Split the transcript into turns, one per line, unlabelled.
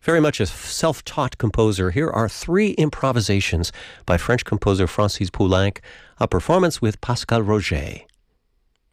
Very much a self-taught composer, here are three improvisations by French composer Francis Poulenc, a performance with Pascal Roget.